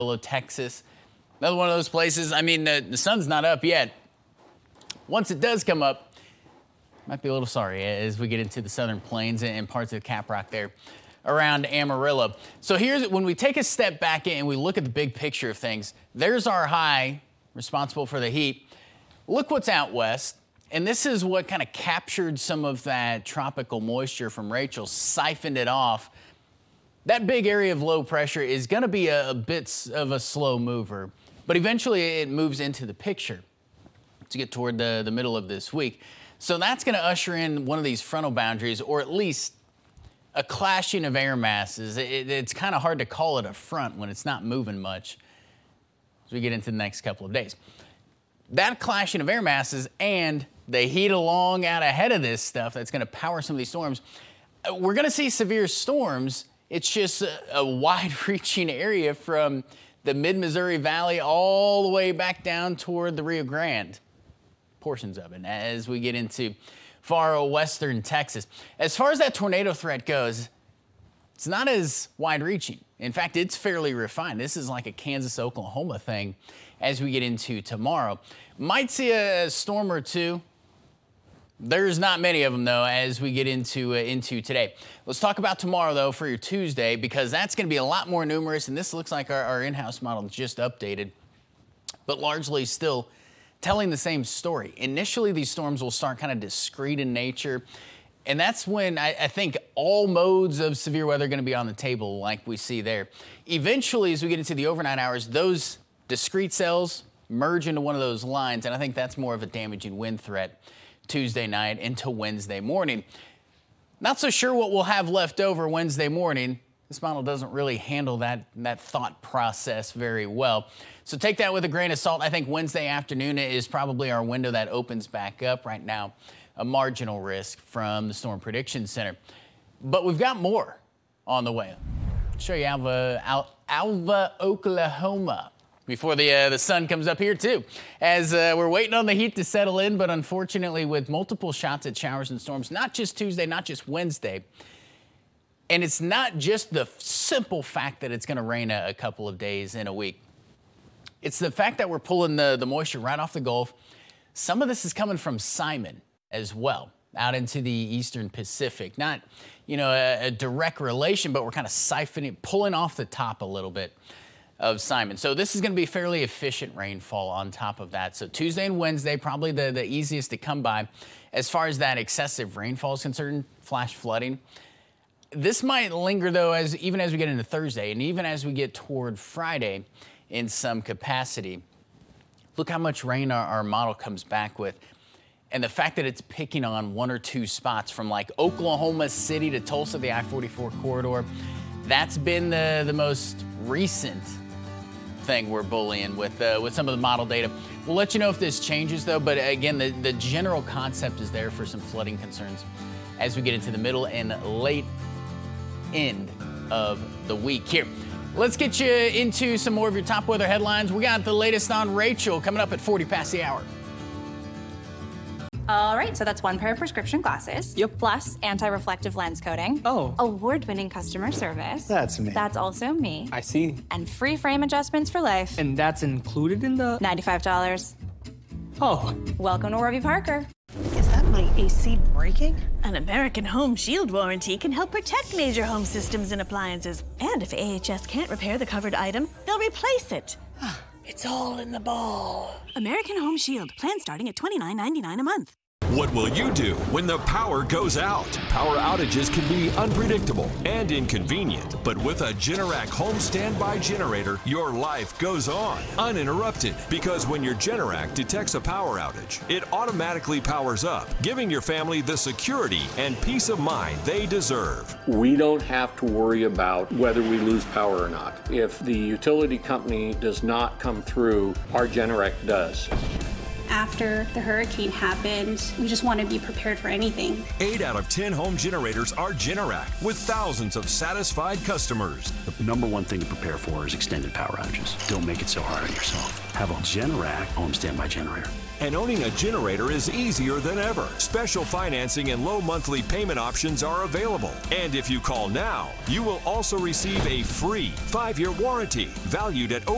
Texas. Another one of those places. I mean, the sun's not up yet. Once it does come up, might be a little sorry as we get into the southern plains and parts of Caprock there around Amarillo. So here's when we take a step back and we look at the big picture of things. There's our high responsible for the heat. Look what's out west. And this is what kind of captured some of that tropical moisture from Rachel, siphoned it off. That big area of low pressure is going to be a bit of a slow mover, but eventually it moves into the picture to get toward the middle of this week. So that's going to usher in one of these frontal boundaries, or at least a clashing of air masses. It's kind of hard to call it a front when it's not moving much as we get into the next couple of days. That clashing of air masses and the heat along out ahead of this stuff that's going to power some of these storms. We're going to see severe storms. It's just a wide-reaching area from the mid-Missouri Valley all the way back down toward the Rio Grande, portions of it, as we get into far western Texas. As far as that tornado threat goes, it's not as wide-reaching. In fact, it's fairly refined. This is like a Kansas, Oklahoma thing as we get into tomorrow. Might see a storm or two. There's not many of them, though, as we get into today. Let's talk about tomorrow, though, for your Tuesday, because that's going to be a lot more numerous, and this looks like our in-house model just updated, but largely still telling the same story. Initially, these storms will start kind of discrete in nature, and that's when I think all modes of severe weather are going to be on the table, like we see there. Eventually, as we get into the overnight hours, those discrete cells merge into one of those lines, and I think that's more of a damaging wind threat Tuesday night into Wednesday morning. Not so sure what we'll have left over Wednesday morning. This model doesn't really handle that thought process very well. So take that with a grain of salt. I think Wednesday afternoon is probably our window that opens back up right now. A marginal risk from the Storm Prediction Center. But we've got more on the way. I'll show you Alva, Oklahoma, before the sun comes up here, too, as we're waiting on the heat to settle in. But unfortunately, with multiple shots at showers and storms, not just Tuesday, not just Wednesday. And it's not just the simple fact that it's going to rain a couple of days in a week. It's the fact that we're pulling the moisture right off the Gulf. Some of this is coming from Simon as well, out into the eastern Pacific. Not, a direct relation, but we're kind of siphoning, pulling off the top a little bit of Simon. So this is going to be fairly efficient rainfall on top of that. So Tuesday and Wednesday, probably the easiest to come by. As far as that excessive rainfall is concerned, flash flooding. This might linger, though, even as we get into Thursday and even as we get toward Friday in some capacity. Look how much rain our model comes back with. And the fact that it's picking on one or two spots from like Oklahoma City to Tulsa, the I-44 corridor, that's been the most recent thing we're bullying with some of the model data. We'll let you know if this changes, though. But again, the general concept is there for some flooding concerns as we get into the middle and late end of the week here. Let's get you into some more of your top weather headlines. We got the latest on Rachel coming up at 40 past the hour. All right, so that's one pair of prescription glasses. Yep. Plus anti-reflective lens coating. Oh. Award-winning customer service. That's me. That's also me. I see. And free frame adjustments for life. And that's included in the... $95. Oh. Welcome to Warby Parker. Is that my AC breaking? An American Home Shield warranty can help protect major home systems and appliances. And if AHS can't repair the covered item, they'll replace it. It's all in the ball. American Home Shield. Plan starting at $29.99 a month. What will you do when the power goes out? Power outages can be unpredictable and inconvenient, but with a Generac home standby generator, your life goes on uninterrupted, because when your Generac detects a power outage, it automatically powers up, giving your family the security and peace of mind they deserve. We don't have to worry about whether we lose power or not. If the utility company does not come through, our Generac does. After the hurricane happened, we just want to be prepared for anything. 8 out of 10 home generators are Generac, with thousands of satisfied customers. The number one thing to prepare for is extended power outages. Don't make it so hard on yourself. Have a Generac home standby generator. And owning a generator is easier than ever. Special financing and low monthly payment options are available. And if you call now, you will also receive a free 5-year warranty valued at over